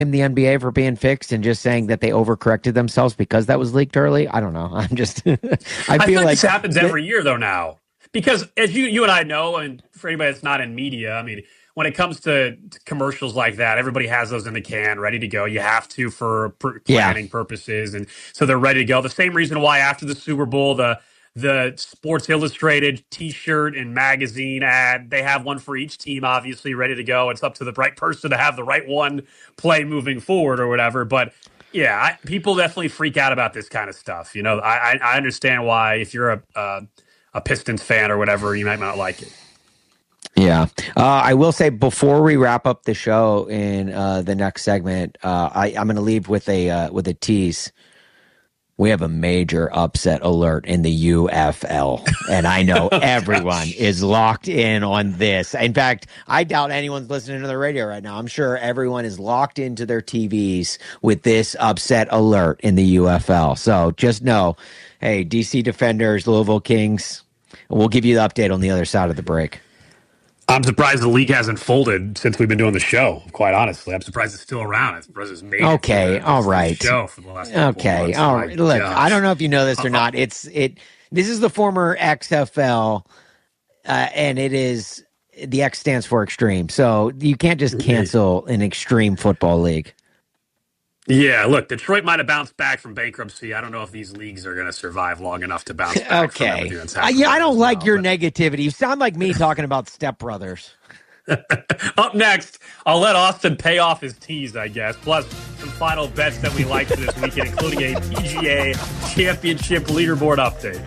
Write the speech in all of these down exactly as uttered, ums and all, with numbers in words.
the N B A for being fixed and just saying that they overcorrected themselves because that was leaked early? I don't know. I'm just, I feel I feel like, like this happens every year though now, because as you you and I know, and for anybody that's not in media, I mean, when it comes to, to commercials like that, everybody has those in the can, ready to go. You have to for pr- planning yeah. purposes, and so they're ready to go. The same reason why after the Super Bowl, the the Sports Illustrated T-shirt and magazine ad, they have one for each team, obviously ready to go. It's up to the right person to have the right one play moving forward or whatever. But yeah, I, people definitely freak out about this kind of stuff. You know, I, I understand why if you're a, a a Pistons fan or whatever, you might not like it. Yeah. Uh, I will say before we wrap up the show in uh, the next segment, uh, I, I'm going to leave with a uh, with a tease. We have a major upset alert in the U F L, and I know everyone is locked in on this. In fact, I doubt anyone's listening to the radio right now. I'm sure everyone is locked into their T Vs with this upset alert in the U F L. So just know, hey, D C Defenders, Louisville Kings, we'll give you the update on the other side of the break. I'm surprised the league hasn't folded since we've been doing the show, quite honestly. I'm surprised it's still around. I'm surprised it's made okay, it to the, all right. show for the last okay, months. all right. Look, gosh. I don't know if you know this or not. It's it. This is the former X F L, uh, and it is the X stands for extreme. So you can't just cancel an extreme football league. Yeah, look, Detroit might have bounced back from bankruptcy. I don't know if these leagues are going to survive long enough to bounce back. Okay. From everything that's Uh, yeah, I don't well, like your but... negativity. You sound like me talking about Step Brothers. Up next, I'll let Austin pay off his tease, I guess. Plus, some final bets that we like for this weekend, including a P G A Championship leaderboard update.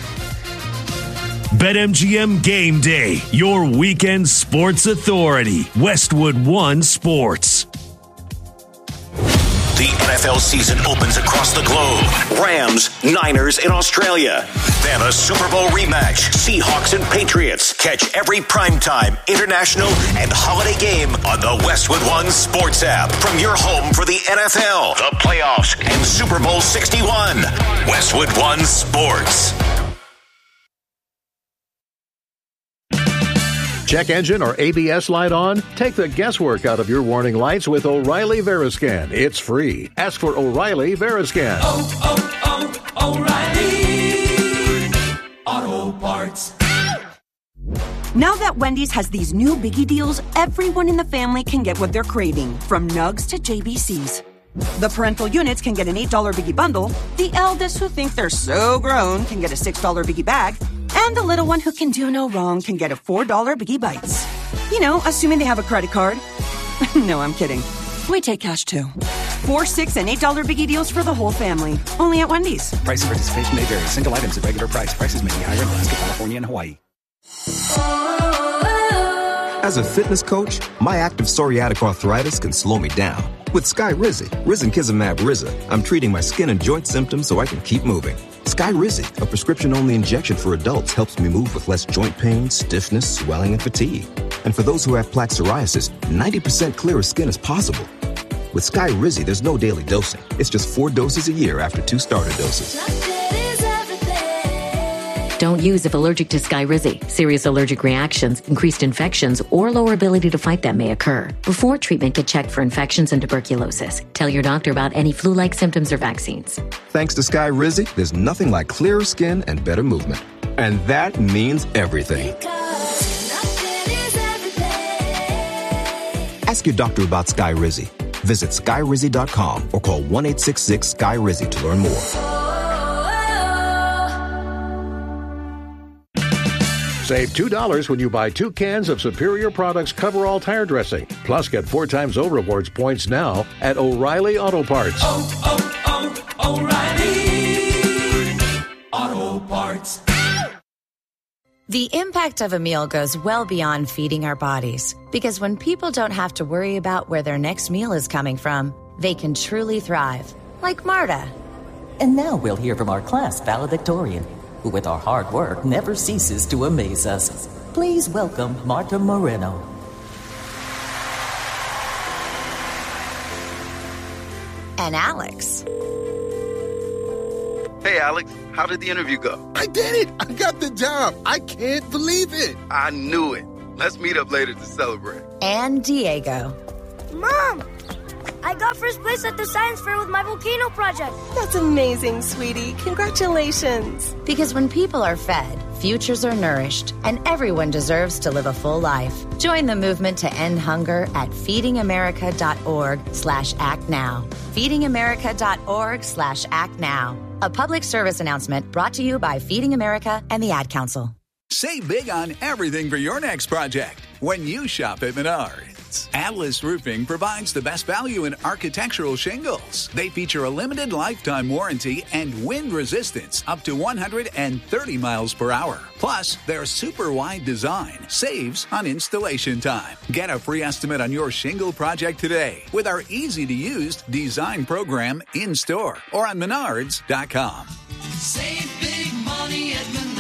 BetMGM Game Day, your weekend sports authority. Westwood One Sports. The N F L season opens across the globe. Rams, Niners in Australia. Then a Super Bowl rematch. Seahawks and Patriots. Catch every primetime, international, and holiday game on the Westwood One Sports app. From your home for the N F L, the playoffs, and Super Bowl sixty-one. Westwood One Sports. Check engine or A B S light on? Take the guesswork out of your warning lights with O'Reilly Veriscan. It's free. Ask for O'Reilly Veriscan. Oh, oh, oh, O'Reilly Auto Parts. Now that Wendy's has these new biggie deals, everyone in the family can get what they're craving, from nugs to J B Cs. The parental units can get an eight dollar biggie bundle, the eldest who think they're so grown can get a six dollar biggie bag, and the little one who can do no wrong can get a four dollar Biggie Bites. You know, assuming they have a credit card. No, I'm kidding. We take cash, too. Four, six, and eight dollar Biggie deals for the whole family. Only at Wendy's. Price and participation may vary. Single items at regular price. Prices may be higher in Alaska, California, and Hawaii. As a fitness coach, my active psoriatic arthritis can slow me down. With Skyrizi, Risankizumab Riza, I'm treating my skin and joint symptoms so I can keep moving. Skyrizi, a prescription-only injection for adults, helps me move with less joint pain, stiffness, swelling, and fatigue. And for those who have plaque psoriasis, ninety percent clearer skin is possible. With Skyrizi, there's no daily dosing. It's just four doses a year after two starter doses. Don't use if allergic to Skyrizi. Serious allergic reactions, increased infections, or lower ability to fight them may occur. Before treatment, get checked for infections and tuberculosis. Tell your doctor about any flu-like symptoms or vaccines. Thanks to Skyrizi, there's nothing like clearer skin and better movement. And that means everything. Ask your doctor about Skyrizi. Visit Skyrizi dot com or call one eight six six Sky Rizi to learn more. Save two dollars when you buy two cans of Superior Products Coverall Tire Dressing. Plus, get four times O Rewards points now at O'Reilly Auto Parts. Oh, oh, oh, O'Reilly Auto Parts. The impact of a meal goes well beyond feeding our bodies. Because when people don't have to worry about where their next meal is coming from, they can truly thrive. Like Marta. And now we'll hear from our class valedictorian, who with our hard work never ceases to amaze us. Please welcome Marta Moreno. And Alex. Hey, Alex, how did the interview go? I did it! I got the job! I can't believe it! I knew it. Let's meet up later to celebrate. And Diego. Mom! I got first place at the science fair with my volcano project. That's amazing, sweetie. Congratulations. Because when people are fed, futures are nourished, and everyone deserves to live a full life. Join the movement to end hunger at feedingamerica.org slash act now. feedingamerica.org slash act now. A public service announcement brought to you by Feeding America and the Ad Council. Save big on everything for your next project when you shop at Menards. Atlas Roofing provides the best value in architectural shingles. They feature a limited lifetime warranty and wind resistance up to one hundred thirty miles per hour. Plus, their super wide design saves on installation time. Get a free estimate on your shingle project today with our easy-to-use design program in-store or on menards dot com. Save big money at Menards.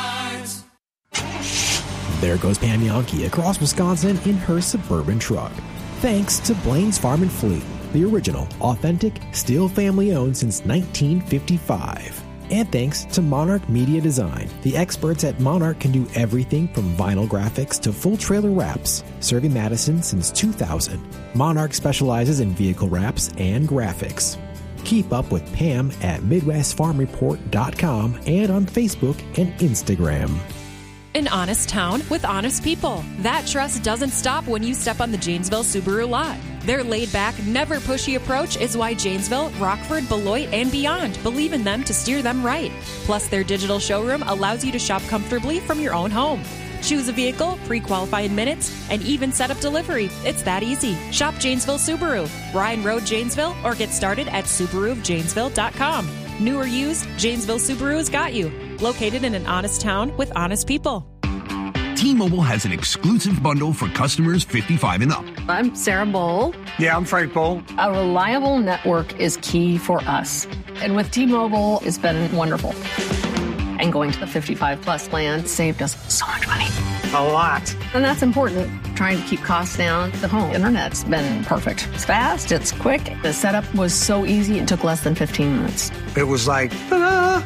There goes Pam Yankee across Wisconsin in her Suburban truck. Thanks to Blaine's Farm and Fleet, the original, authentic, still family-owned since nineteen fifty-five. And thanks to Monarch Media Design. The experts at Monarch can do everything from vinyl graphics to full trailer wraps, serving Madison since two thousand. Monarch specializes in vehicle wraps and graphics. Keep up with Pam at midwest farm report dot com and on Facebook and Instagram. An honest town with honest people. That trust doesn't stop when you step on the Janesville Subaru lot. Their laid-back, never pushy approach is why Janesville, Rockford, Beloit, and beyond believe in them to steer them right. Plus, their digital showroom allows you to shop comfortably from your own home. Choose a vehicle, pre-qualify in minutes, and even set up delivery. It's that easy. Shop Janesville Subaru, Ryan Road, Janesville, or get started at Subaru of Janesville dot com. New or used, Janesville Subaru has got you. Located in an honest town with honest people. T-Mobile has an exclusive bundle for customers fifty-five and up. I'm Sarah Bowl. Yeah, I'm Frank Bowl. A reliable network is key for us. And with T-Mobile, it's been wonderful. And going to the fifty-five plus plan saved us so much money. A lot. And that's important. Trying to keep costs down. The home internet's been perfect. It's fast, it's quick. The setup was so easy, it took less than fifteen minutes. It was like, ta-da!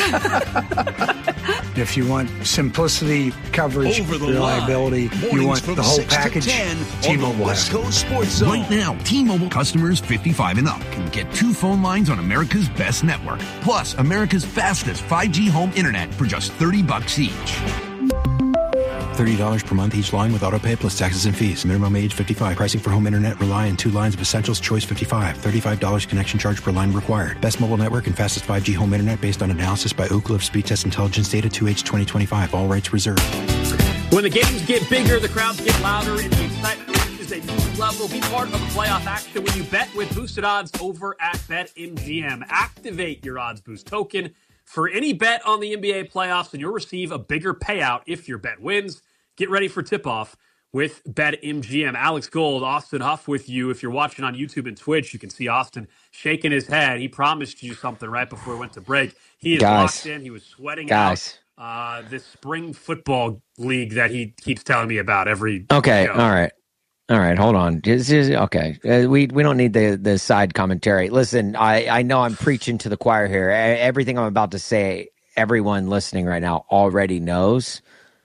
If you want simplicity, coverage, Over the reliability, line. you want Mornings the whole from six to package, ten T-Mobile on the West has it. Coast Sports Zone. Right now, T-Mobile customers fifty-five and up can get two phone lines on America's best network, plus America's fastest five G home internet for just thirty bucks each. thirty dollars per month each line with autopay plus taxes and fees. Minimum age fifty-five. Pricing for home internet rely on two lines of Essentials Choice fifty-five. thirty-five dollars connection charge per line required. Best mobile network and fastest five G home internet based on analysis by Oak Cliff Speed Test Intelligence Data two H twenty twenty-five. All rights reserved. When the games get bigger, the crowds get louder, and the excitement reaches a new level. Be part of the playoff action when you bet with boosted odds over at BetMGM. Activate your odds boost token for any bet on the N B A playoffs, and you'll receive a bigger payout if your bet wins. Get ready for tip-off with BetMGM. Alex Gold, Austin Huff with you. If you're watching on YouTube and Twitch, you can see Austin shaking his head. He promised you something right before we went to break. He is Guys. locked in. He was sweating Guys. out uh, this spring football league that he keeps telling me about every Okay, show. all right. All right, hold on. This is, okay, uh, we we don't need the, the side commentary. Listen, I, I know I'm preaching to the choir here. E- Everything I'm about to say, everyone listening right now already knows.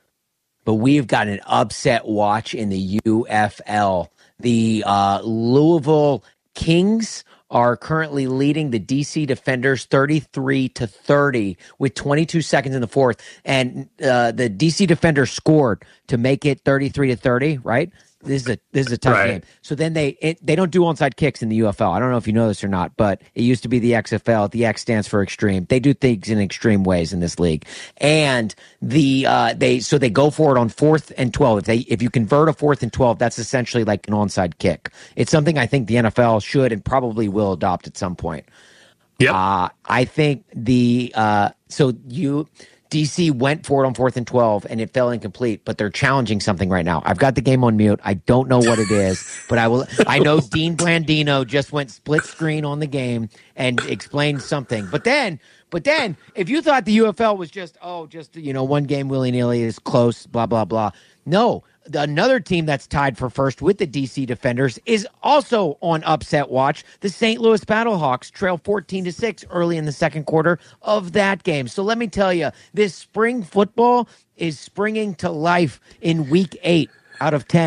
But we've got an upset watch in the U F L. The uh, Louisville Kings are currently leading the D C Defenders thirty-three to thirty with twenty-two seconds in the fourth. And uh, the D C Defenders scored to make it thirty-three to thirty, right? This is a this is a tough Right. game. So then they it, they don't do onside kicks in the U F L. I don't know if you know this or not, but it used to be the X F L. The X stands for extreme. They do things in extreme ways in this league. And the uh, they so they go for it on fourth and twelve. If they if you convert a fourth and twelve, that's essentially like an onside kick. It's something I think the N F L should and probably will adopt at some point. Yeah, uh, I think the uh, so you. D C went for it on fourth and twelve, and it fell incomplete, but they're challenging something right now. I've got the game on mute. I don't know what it is, but I will. I know Dean Blandino just went split screen on the game and explained something. But then, but then, if you thought the U F L was just, oh, just, you know, one game willy-nilly is close, blah, blah, blah. No, another team that's tied for first with the D C Defenders is also on upset watch. The Saint Louis Battlehawks trail fourteen to six early in the second quarter of that game. So let me tell you, this spring football is springing to life in week eight out of ten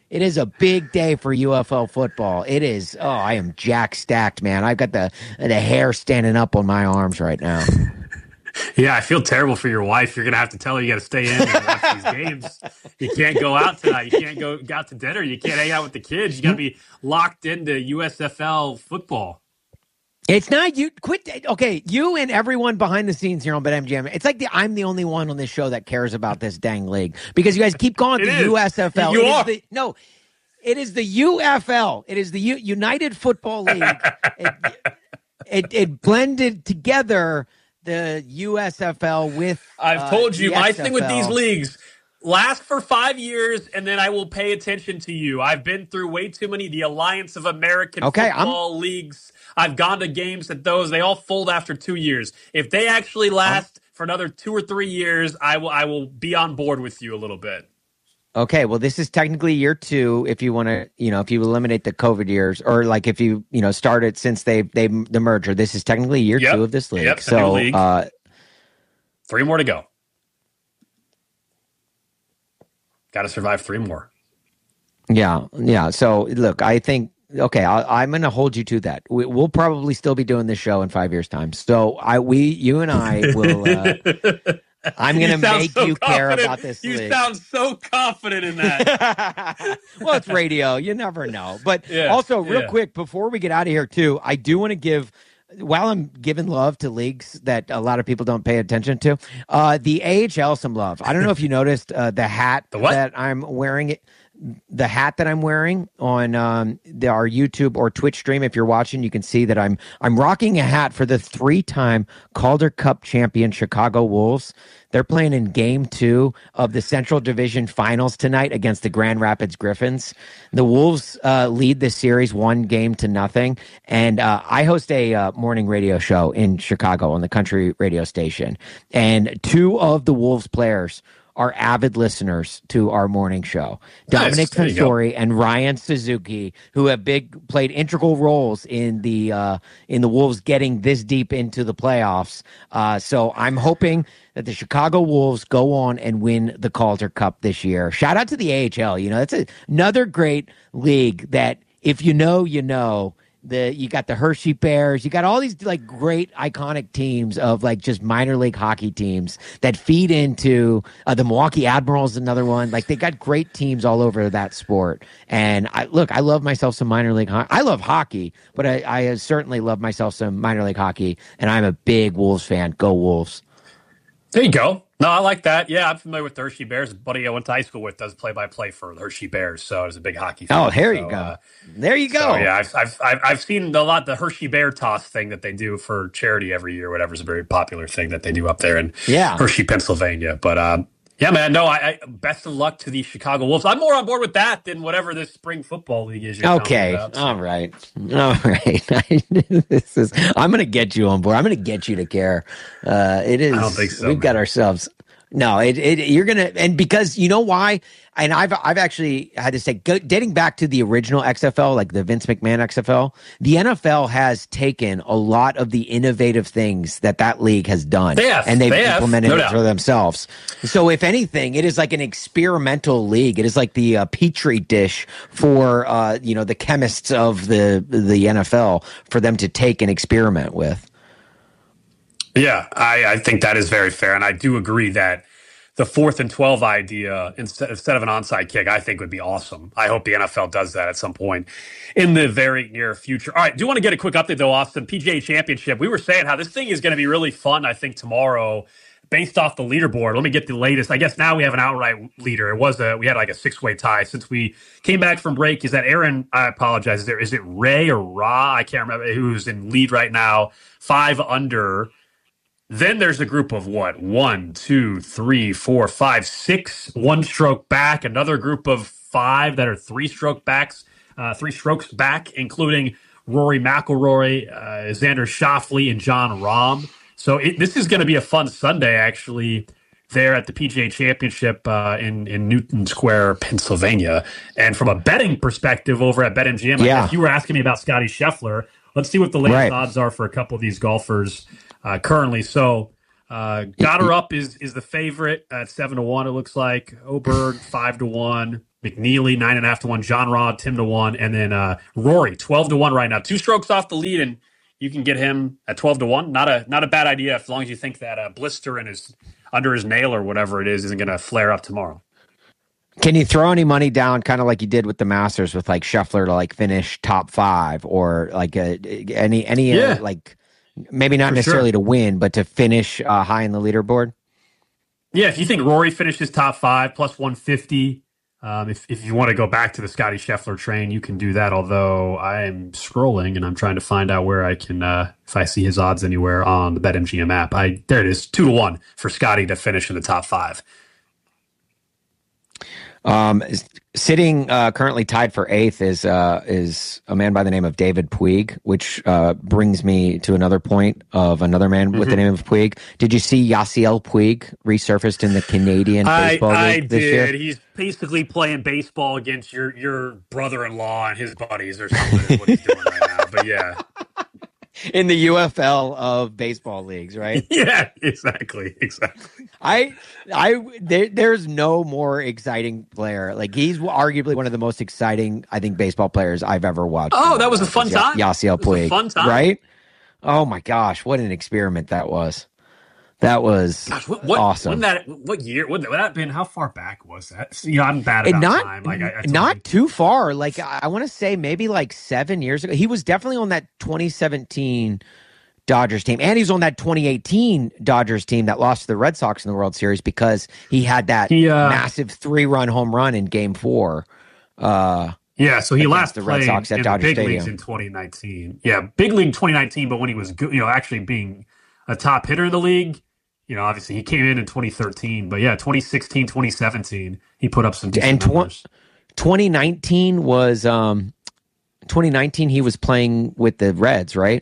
It is a big day for U F L football. It is. Oh, I am jack stacked, man. I've got the the hair standing up on my arms right now. Yeah, I feel terrible for your wife. You're gonna have to tell her you got to stay in and watch these games. You can't go out tonight. You can't go out to dinner. You can't hang out with the kids. You got to be locked into U S F L football. It's not you. Quit. Okay, you and everyone behind the scenes here on BetMGM. It's like the, I'm the only one on this show that cares about this dang league because you guys keep calling it the U S F L. You it are. Is the, no, it is the U F L. It is the U, United Football League. it, it, it blended together the U S F L with. I've uh, told you the my X F L. thing with these leagues. Last for five years, and then I will pay attention to you. I've been through way too many the Alliance of American Okay, Football I'm... leagues. I've gone to games at those. They all fold after two years. If they actually last I'm... for another two or three years, I will I will be on board with you a little bit. Okay, well, this is technically year two. If you want to, you know, if you eliminate the COVID years, or like if you, you know, started since they they the merger, this is technically year yep. two of this league. Yep, so, league. Uh, three more to go. Got to survive three more. Yeah, yeah. So, look, I think, okay, I, I'm going to hold you to that. We, we'll probably still be doing this show in five years' time. So, I, we, you and I will, uh, I'm going to make so you confident. care about this You league. sound so confident in that. Well, it's radio. You never know. But yeah, also, real yeah. quick, before we get out of here, too, I do want to give, while I'm giving love to leagues that a lot of people don't pay attention to, uh, the A H L some love. I don't know if you noticed uh, the hat the what? that I'm wearing. It. The hat that I'm wearing on um, the, our YouTube or Twitch stream, if you're watching, you can see that I'm I'm rocking a hat for the three-time Calder Cup champion Chicago Wolves. They're playing in Game Two of the Central Division Finals tonight against the Grand Rapids Griffins. The Wolves uh, lead this series one game to nothing, and uh, I host a uh, morning radio show in Chicago on the country radio station, and two of the Wolves players are avid listeners to our morning show. Dominic nice. Fensori and Ryan Suzuki, who have big played integral roles in the uh, in the Wolves getting this deep into the playoffs. Uh, so I'm hoping that the Chicago Wolves go on and win the Calder Cup this year. Shout out to the A H L. You know, that's a, another great league that if you know, you know. The you got the Hershey Bears, you got all these like great iconic teams of like just minor league hockey teams that feed into uh, the Milwaukee Admirals, another one. Like they got great teams all over that sport. And I look, I love myself some minor league hockey. I love hockey, but I, I certainly love myself some minor league hockey. And I'm a big Wolves fan. Go Wolves! There you go. No, I like that. Yeah, I'm familiar with the Hershey Bears. A buddy I went to high school with does play-by-play for the Hershey Bears, so I was a big hockey fan. Oh, there so, you go. Uh, there you go. So, yeah, I've, I've I've I've seen a lot the Hershey Bear toss thing that they do for charity every year. Whatever is a very popular thing that they do up there in yeah. Hershey, Pennsylvania. But um, yeah, man, no, I, I best of luck to the Chicago Wolves. I'm more on board with that than whatever this spring football league is. You're okay, about, so. all right, all right. this is. I'm going to get you on board. I'm going to get you to care. Uh, it is. I don't think so. We've man. got ourselves. No, it, it you're gonna, and because you know why, and I've I've actually had to say, go, dating back to the original X F L, like the Vince McMahon X F L, the N F L has taken a lot of the innovative things that that league has done, they have, and they've they implemented have, no it for themselves. So, if anything, it is like an experimental league. It is like the uh, petri dish for uh, you know the chemists of the the N F L for them to take and experiment with. Yeah, I, I think that is very fair. And I do agree that the fourth and twelve idea instead, instead of an onside kick, I think would be awesome. I hope the N F L does that at some point in the very near future. All right, do want to get a quick update, though, Austin. P G A Championship. We were saying how this thing is going to be really fun, I think, tomorrow based off the leaderboard. Let me get the latest. I guess now we have an outright leader. It was a, we had like a six-way tie since we came back from break. Is that Aaron? I apologize. Is, there, is it Ray or Ra? I can't remember who's in lead right now. Five under. Then there's a group of what? One, two, three, four, five, six, one stroke back. Another group of five that are three stroke backs, uh, three strokes back, including Rory McIlroy, uh, Xander Schauffele, and John Rahm. So it, this is going to be a fun Sunday, actually, there at the P G A Championship uh, in in Newton Square, Pennsylvania. And from a betting perspective, over at BetMGM, yeah. I guess you were asking me about Scotty Scheffler. Let's see what the latest right. odds are for a couple of these golfers. Uh, currently, so uh, Got Her Up is is the favorite at seven to one. It looks like Oberg five to one, McNeely, nine and a half to one. John Rod, Tim to one. And then uh, Rory, twelve to one right now. Two strokes off the lead, and you can get him at twelve to one. Not a not a bad idea as long as you think that uh, blister in his under his nail or whatever it is isn't going to flare up tomorrow. Can you throw any money down, kind of like you did with the Masters, with like Scheffler to like finish top five, or like a, any any Yeah. uh, like maybe not For necessarily sure. to win, but to finish uh, high in the leaderboard? Yeah, if you think Rory finishes top five, plus one fifty, um, if, if you want to go back to the Scotty Scheffler train, you can do that. Although I am scrolling and I'm trying to find out where I can, uh, if I see his odds anywhere on the BetMGM app. I There it is, two to one for Scotty to finish in the top five. Um, sitting uh, currently tied for eighth is uh, is a man by the name of David Puig, which uh, brings me to another point of another man with Mm-hmm. the name of Puig. Did you see Yasiel Puig resurfaced in the Canadian I, Baseball I League this year? did. He's basically playing baseball against your your brother-in-law and his buddies or something is what he's doing right now. But yeah. In the U F L of baseball leagues, right? Yeah, exactly, exactly. I, I, there, there's no more exciting player. Like, he's arguably one of the most exciting, I think, baseball players I've ever watched. Oh, that was a fun time. Yasiel It was a Puig, fun time. right? Oh my gosh, what an experiment that was! That was Gosh, what, what, awesome. When that, what year? Would that, would that been? How far back was that? You know, I'm bad And about not time. Like, I, I not too far. Like, I, I want to say maybe like seven years ago. He was definitely on that twenty seventeen Dodgers team, and he's on that twenty eighteen Dodgers team that lost to the Red Sox in the World Series because he had that He, uh, massive three-run home run in Game Four. Uh, Yeah, so he against last the Red played Sox at in Dodger the big Stadium. leagues in twenty nineteen. Yeah, big league twenty nineteen, but when he was good, you know, actually being a top hitter in the league, you know, obviously he came in in twenty thirteen, but yeah, twenty sixteen, twenty seventeen, he put up some decent and tw- numbers. twenty nineteen was um, twenty nineteen. He was playing with the Reds, right?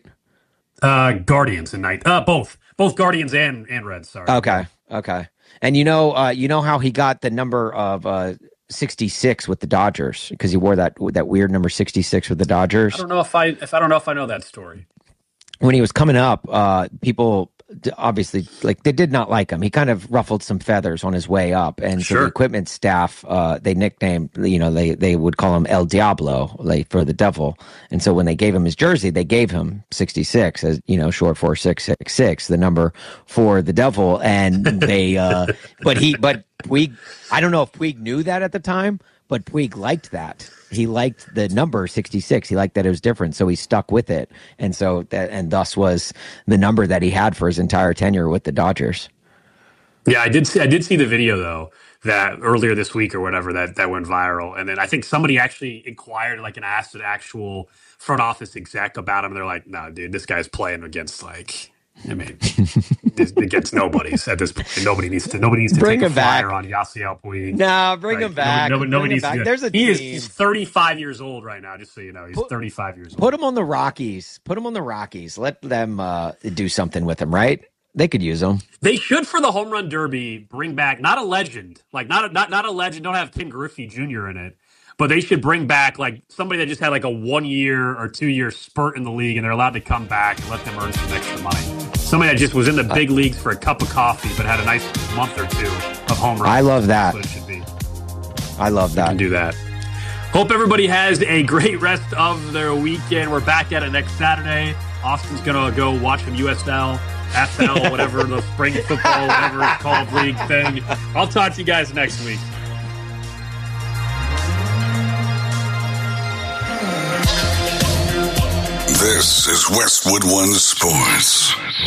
Uh, Guardians and night, uh, both, both Guardians and and Reds. Sorry. Okay, okay. And you know, uh, you know how he got the number of uh, sixty-six with the Dodgers because he wore that that weird number sixty-six with the Dodgers. I don't know if I if I don't know if I know that story. When he was coming up, uh, people d- obviously like they did not like him. He kind of ruffled some feathers on his way up, and so Sure. the equipment staff uh, they nicknamed, you know, they they would call him El Diablo, like for the devil. And so when they gave him his jersey, they gave him sixty-six, as you know, short for six six six, the number for the devil. And they, uh, but he, but Puig, I don't know if Puig knew that at the time, but Puig liked that. He liked the number sixty-six. He liked that it was different, so he stuck with it, and so that and thus was the number that he had for his entire tenure with the Dodgers. Yeah, I did see I did see the video though that earlier this week or whatever that that went viral, and then I think somebody actually inquired, like, and asked an actual front office exec about him. They're like, "No, dude, this guy's playing against like." I mean, this, against nobody's at this point. Nobody needs to. Nobody needs to Bring take a him back. flyer on Yasiel Puig. Nah, bring Like, him back. Nobody, nobody Bring him needs back. to do that. There's a he is. team. He's thirty-five years old right now. Just so you know, he's Put- thirty-five years old. Put him on the Rockies. Put him on the Rockies. Let them uh, do something with him, right? They could use him. They should, for the home run derby, bring back not a legend, like not a, not not a legend. Don't have Ken Griffey Junior in it, but they should bring back like somebody that just had like a one year or two year spurt in the league, and they're allowed to come back and let them earn some extra money. Somebody that just was in the big leagues for a cup of coffee, but had a nice month or two of home runs. I love that. That's what it should be. I love that. Can do that. Hope everybody has a great rest of their weekend. We're back at it next Saturday. Austin's gonna go watch some U S L, F L, whatever the spring football, whatever it's called, league thing. I'll talk to you guys next week. This is Westwood One Sports.